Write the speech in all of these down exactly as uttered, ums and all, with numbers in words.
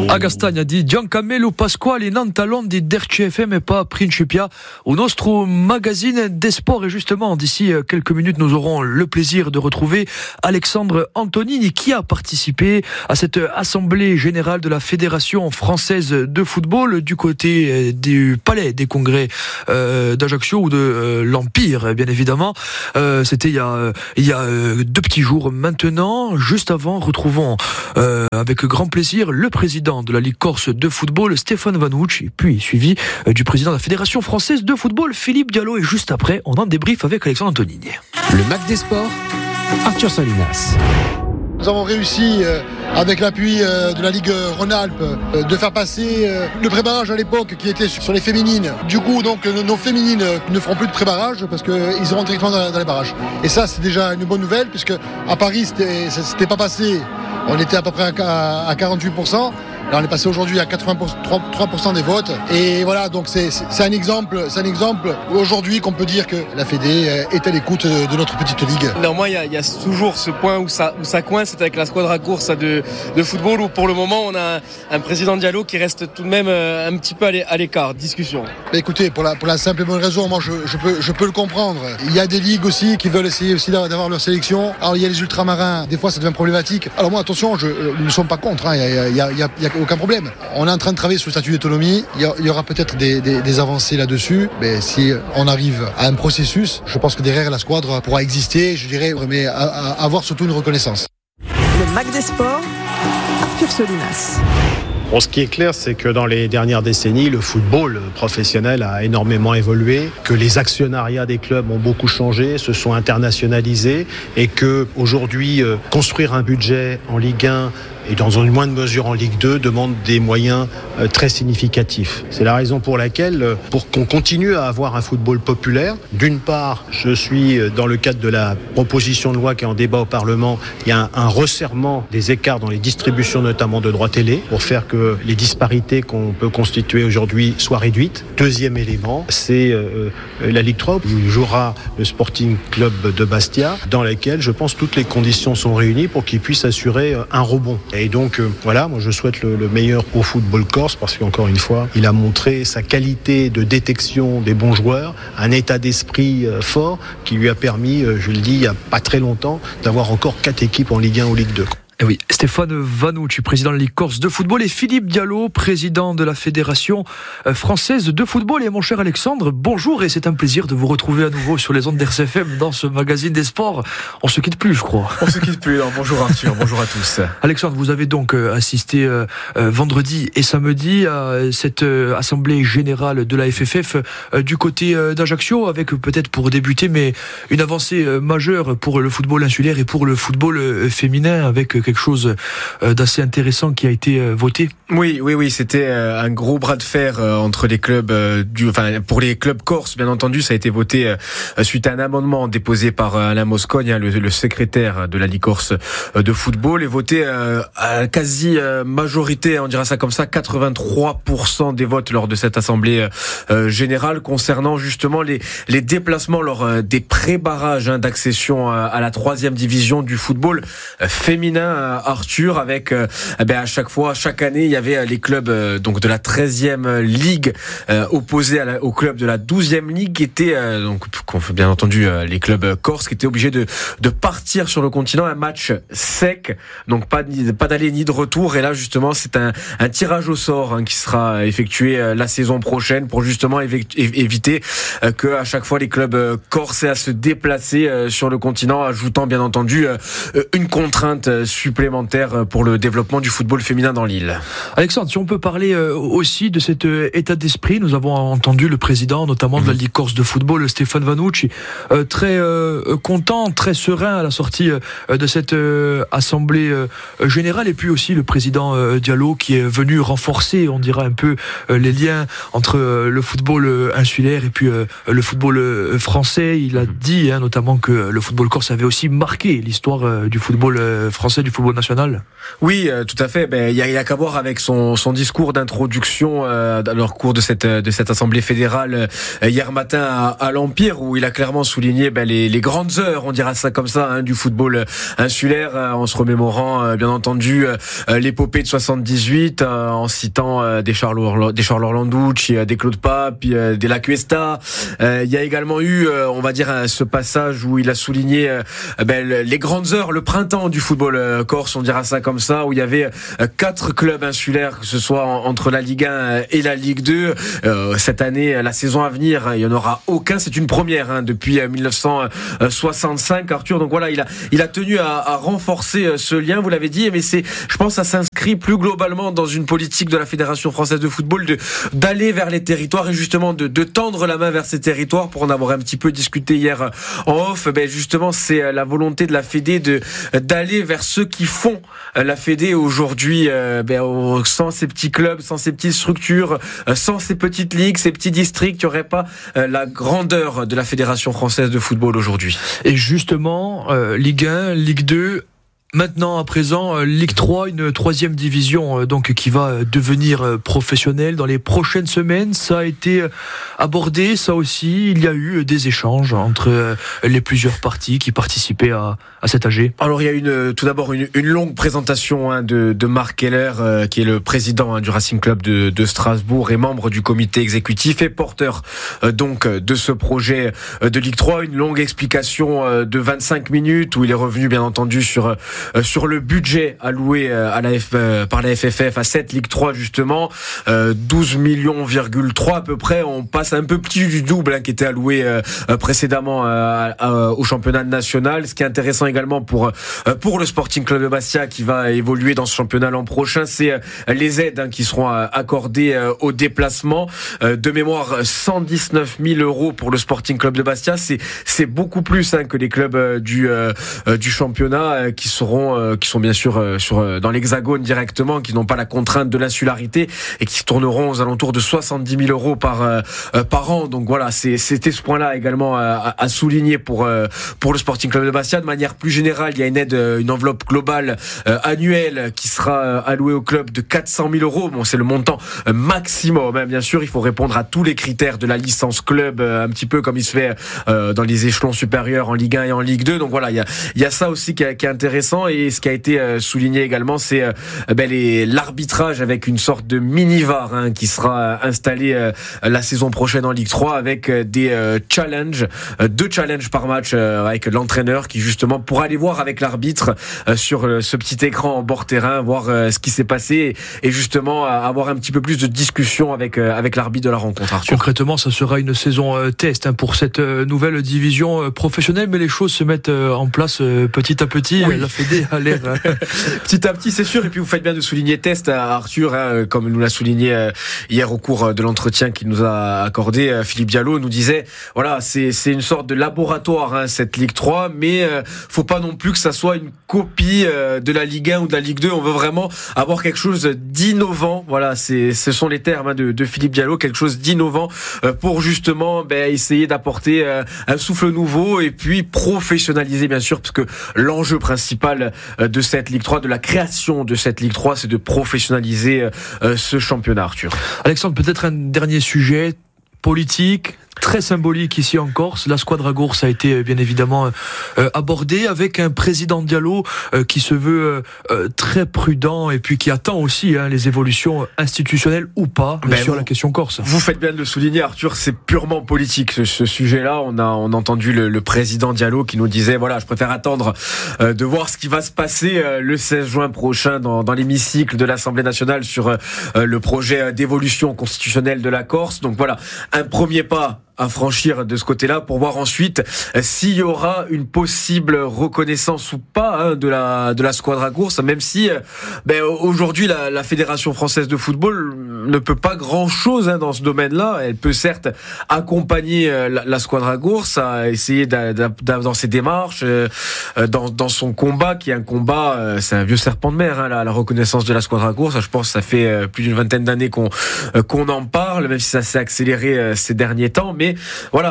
A Castagna di Giancamelo Pasquale in Antalon di Derci F M e pas Principia au nostro magazine des sports. Et justement, d'ici quelques minutes, nous aurons le plaisir de retrouver Alexandre Antonini qui a participé à cette assemblée générale de la Fédération française de football du côté du palais des congrès euh, d'Ajaccio ou de euh, l'Empire, bien évidemment. Euh, c'était il y a, il y a deux petits jours maintenant. Juste avant, retrouvons euh, avec grand plaisir le président de la Ligue Corse de football, Stéphane Vanucci, puis suivi du président de la Fédération française de football, Philippe Diallo. Et juste après, on en débrief avec Alexandre Antonini. Le Mac des Sports, Arthur Salinas. Nous avons réussi, euh, avec l'appui euh, de la Ligue Rhône-Alpes, euh, de faire passer euh, le pré-barrage à l'époque qui était sur les féminines. Du coup, donc, nos, nos féminines ne feront plus de pré-barrage parce qu'ils iront directement dans, dans les barrages. Et ça, c'est déjà une bonne nouvelle puisque à Paris, c'était, ça ne s'était pas passé. On était à peu près à, à quarante-huit pour cent. Là, on est passé aujourd'hui à quatre-vingt-trois pour cent des votes. Et voilà, donc c'est, c'est un exemple, c'est un exemple aujourd'hui qu'on peut dire que la Fédé est à l'écoute de notre petite ligue. Non, moi, il y, y a toujours ce point où ça, où ça coince, c'est avec la squadra course de, de football, où pour le moment, on a un, un président Diallo qui reste tout de même un petit peu à l'écart. Discussion. Mais écoutez, pour la, pour la simple et bonne raison, moi, je, je, peux, je peux le comprendre. Il y a des ligues aussi qui veulent essayer aussi d'avoir leur sélection. Alors, il y a les ultramarins, des fois, ça devient problématique. Alors moi, attention, je, nous ne sommes pas contre, hein. Il y a, il y a, il y a, il y a aucun problème. On est en train de travailler sur le statut d'autonomie. Il y aura peut-être des, des, des avancées là-dessus. Mais si on arrive à un processus, je pense que derrière la squadre pourra exister, je dirais, mais à, à avoir surtout une reconnaissance. Le Mac des Sports, Arthur Salinas. Bon, ce qui est clair, c'est que dans les dernières décennies, le football professionnel a énormément évolué, que les actionnariats des clubs ont beaucoup changé, se sont internationalisés et que aujourd'hui, euh, construire un budget en Ligue un et dans une moindre mesure en Ligue deux demande des moyens euh, très significatifs. C'est la raison pour laquelle, euh, pour qu'on continue à avoir un football populaire, d'une part, je suis dans le cadre de la proposition de loi qui est en débat au Parlement, il y a un, un resserrement des écarts dans les distributions notamment de droits télé pour faire que les disparités qu'on peut constituer aujourd'hui soient réduites. Deuxième élément, c'est euh, la Ligue trois où jouera le Sporting Club de Bastia, dans laquelle je pense toutes les conditions sont réunies pour qu'il puisse assurer euh, un rebond. Et donc euh, voilà, moi je souhaite le, le meilleur au football corse parce qu'encore une fois, il a montré sa qualité de détection des bons joueurs, un état d'esprit euh, fort qui lui a permis, euh, je le dis il n'y a pas très longtemps, d'avoir encore quatre équipes en Ligue un ou Ligue deux. Et oui, Stéphane Vanucci, président de la Ligue Corse de football, et Philippe Diallo, président de la Fédération française de football. Et mon cher Alexandre, bonjour, et c'est un plaisir de vous retrouver à nouveau sur les ondes d'R C F M dans ce magazine des sports. On se quitte plus, je crois. On se quitte plus, non. Bonjour Arthur, bonjour à tous. Alexandre, vous avez donc assisté euh, vendredi et samedi à cette euh, assemblée générale de la F F F euh, du côté euh, d'Ajaccio, avec peut-être pour débuter, mais une avancée euh, majeure pour le football insulaire et pour le football euh, féminin, avec euh, quelque chose d'assez intéressant qui a été voté. Oui, oui, oui, c'était un gros bras de fer entre les clubs du, enfin, pour les clubs corses, bien entendu, ça a été voté suite à un amendement déposé par Alain Moscogne, le, le secrétaire de la Ligue Corse de football, et voté à quasi majorité, on dira ça comme ça, quatre-vingt-trois pour cent des votes lors de cette assemblée générale concernant justement les, les déplacements lors des pré-barrages hein, d'accession à la troisième division du football féminin. Arthur, avec euh, ben à chaque fois, chaque année, il y avait les clubs euh, donc de la treizième ligue euh, opposés à la, aux clubs de la douzième ligue, qui étaient euh, donc bien entendu euh, les clubs corses qui étaient obligés de de partir sur le continent, un match sec, donc pas pas d'aller ni de retour. Et là justement, c'est un, un tirage au sort hein, qui sera effectué euh, la saison prochaine pour justement évi- éviter euh, que à chaque fois les clubs euh, corses aient à se déplacer euh, sur le continent, ajoutant bien entendu euh, une contrainte euh, supplémentaire pour le développement du football féminin dans l'île. Alexandre, si on peut parler aussi de cet état d'esprit, nous avons entendu le président notamment de la Ligue Corse de football, Stéphane Vanucci, très content, très serein à la sortie de cette assemblée générale, et puis aussi le président Diallo qui est venu renforcer, on dira un peu, les liens entre le football insulaire et puis le football français. Il a dit hein, notamment que le football corse avait aussi marqué l'histoire du football français, du du football national. Oui, euh, tout à fait. Ben, il y a, y a qu'à voir avec son, son discours d'introduction euh, dans le cours de cette, de cette assemblée fédérale euh, hier matin à, à l'Empire, où il a clairement souligné ben, les, les grandes heures, on dira ça comme ça, hein, du football insulaire, euh, en se remémorant euh, bien entendu euh, l'épopée de soixante-dix-huit, euh, en citant euh, des Charles Orla- des Charles Orlanducci, euh, des Claude Pape, euh, des La Cuesta. Euh, il y a également eu, euh, on va dire, euh, ce passage où il a souligné euh, ben, les grandes heures, le printemps du football euh, corse, on dira ça comme ça, où il y avait euh, quatre clubs insulaires, que ce soit en, entre la Ligue un et la Ligue deux. Euh, cette année, la saison à venir, il y en aura aucun. C'est une première hein, depuis euh, dix-neuf cent soixante-cinq, Arthur. Donc voilà, il a, il a tenu à, à renforcer euh, ce lien. Vous l'avez dit, mais c'est, je pense, ça s'inscrit plus globalement dans une politique de la Fédération française de football de d'aller vers les territoires et justement de, de tendre la main vers ces territoires. Pour en avoir un petit peu discuté hier en off, ben justement, c'est la volonté de la Fédé de d'aller vers ceux qui font la Fédé aujourd'hui, euh, ben, sans ces petits clubs, sans ces petites structures, euh, sans ces petites ligues, ces petits districts, il n'y aurait pas euh, la grandeur de la Fédération française de football aujourd'hui. Et justement, euh, Ligue un, Ligue deux. Maintenant, à présent, euh, Ligue trois, une troisième division euh, donc qui va euh, devenir euh, professionnelle dans les prochaines semaines. Ça a été euh, abordé, ça aussi. Il y a eu euh, des échanges entre euh, les plusieurs parties qui participaient à, à cet A G. Alors, il y a une, tout d'abord une, une longue présentation hein, de, de Marc Keller, euh, qui est le président hein, du Racing Club de, de Strasbourg et membre du comité exécutif et porteur euh, donc de ce projet euh, de Ligue trois. Une longue explication euh, de vingt-cinq minutes où il est revenu bien entendu sur euh, Euh, sur le budget alloué euh, à la F, euh, par la F F F à cette Ligue trois justement, euh, douze millions virgule trois à peu près. On passe un peu petit du double hein, qui était alloué euh, précédemment euh, à, au championnat national. Ce qui est intéressant également pour euh, pour le Sporting Club de Bastia qui va évoluer dans ce championnat l'an prochain, c'est euh, les aides hein, qui seront euh, accordées euh, au déplacement. Euh, de mémoire, cent dix-neuf mille euros pour le Sporting Club de Bastia. C'est c'est beaucoup plus hein, que les clubs euh, du euh, du championnat euh, qui seront Euh, qui sont bien sûr euh, sur, euh, dans l'Hexagone directement, qui n'ont pas la contrainte de l'insularité et qui tourneront aux alentours de soixante-dix mille euros par, euh, euh, par an. Donc voilà, c'est, c'était ce point-là également à, à souligner pour, euh, pour le Sporting Club de Bastia. De manière plus générale, il y a une aide, une enveloppe globale euh, annuelle qui sera euh, allouée au club de quatre cent mille euros. Bon, c'est le montant euh, maximum. Hein. Bien sûr, il faut répondre à tous les critères de la licence club, euh, un petit peu comme il se fait euh, dans les échelons supérieurs en Ligue un et en Ligue deux. Donc voilà, il y a, il y a ça aussi qui est, qui est intéressant. Et ce qui a été euh, souligné également, c'est euh, ben, les, l'arbitrage avec une sorte de mini-V A R hein, qui sera installé euh, la saison prochaine en Ligue trois avec euh, des euh, challenges, euh, deux challenges par match euh, avec l'entraîneur qui justement pourra aller voir avec l'arbitre euh, sur euh, ce petit écran en bord terrain, voir euh, ce qui s'est passé et, et justement euh, avoir un petit peu plus de discussion avec, euh, avec l'arbitre de la rencontre. Arthur. Concrètement, ça sera une saison euh, test hein, pour cette euh, nouvelle division euh, professionnelle, mais les choses se mettent euh, en place euh, petit à petit. Oui. La Fédé a l'air petit à petit, c'est sûr. Et puis vous faites bien de souligner test, Arthur, hein, comme nous l'a souligné hier au cours de l'entretien qu'il nous a accordé. Philippe Diallo nous disait, voilà, c'est c'est une sorte de laboratoire hein, cette Ligue trois, mais euh, faut pas non plus que ça soit une copie euh, de la Ligue un ou de la Ligue deux. On veut vraiment avoir quelque chose d'innovant. Voilà, c'est ce sont les termes hein, de, de Philippe Diallo, quelque chose d'innovant euh, pour justement ben, essayer d'apporter euh, un souffle nouveau et puis professionnaliser bien sûr, parce que l'enjeu principal de cette Ligue trois, de la création de cette Ligue trois, c'est de professionnaliser euh, ce championnat, Arthur. Alexandre, peut-être un dernier sujet politique, très symbolique ici en Corse. La Squadra Corse a été bien évidemment euh, abordée avec un président Diallo euh, qui se veut euh, très prudent et puis qui attend aussi hein, les évolutions institutionnelles ou pas ben sur vous, la question corse. Vous faites bien de le souligner, Arthur, c'est purement politique ce, ce sujet-là. On a, on a entendu le, le président Diallo qui nous disait voilà, je préfère attendre euh, de voir ce qui va se passer euh, le seize juin prochain dans, dans l'hémicycle de l'Assemblée nationale sur euh, le projet d'évolution constitutionnelle de la Corse. Donc voilà, un premier pas à franchir de ce côté-là pour voir ensuite s'il y aura une possible reconnaissance ou pas hein, de la de la Squadra Corse, même si ben, aujourd'hui la, la Fédération française de football ne peut pas grand-chose hein, dans ce domaine-là. Elle peut certes accompagner la, la Squadra Corse à essayer d'a, d'a, dans ses démarches, euh, dans, dans son combat qui est un combat, euh, c'est un vieux serpent de mer, hein, la, la reconnaissance de la Squadra Corse. Je pense que ça fait euh, plus d'une vingtaine d'années qu'on euh, qu'on en parle, même si ça s'est accéléré euh, ces derniers temps, mais voilà,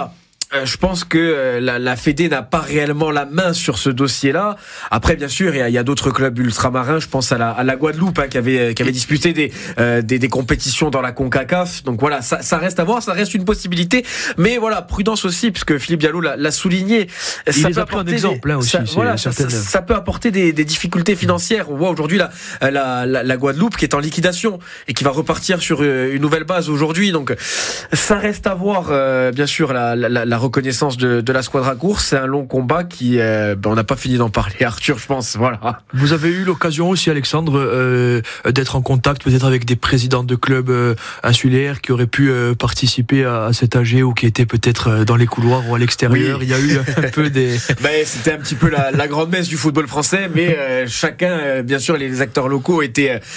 Euh, je pense que euh, la, la Fédé n'a pas réellement la main sur ce dossier-là. Après, bien sûr, il y a, il y a d'autres clubs ultramarins. Je pense à la, à la Guadeloupe hein, qui avait qui avait disputé des, euh, des des compétitions dans la CONCACAF. Donc voilà, ça, ça reste à voir, ça reste une possibilité. Mais voilà, prudence aussi, puisque Philippe Diallo l'a, l'a souligné. Il ça les peut a pris en apporter exemple des, hein, aussi. ça, voilà, ça, ça, ça peut apporter des, des difficultés financières. On voit aujourd'hui la, la la la Guadeloupe qui est en liquidation et qui va repartir sur une nouvelle base aujourd'hui. Donc ça reste à voir. Euh, bien sûr, la, la, la reconnaissance de, de la Squadra Course, c'est un long combat qui, euh, ben, on n'a pas fini d'en parler, Arthur, je pense. Voilà. Vous avez eu l'occasion aussi, Alexandre, euh, d'être en contact peut-être avec des présidents de clubs euh, insulaires qui auraient pu euh, participer à, à cet A G ou qui étaient peut-être euh, dans les couloirs ou à l'extérieur. Oui. Il y a eu un peu des. Ben, c'était un petit peu la, la grande messe du football français, mais euh, chacun, euh, bien sûr, les acteurs locaux étaient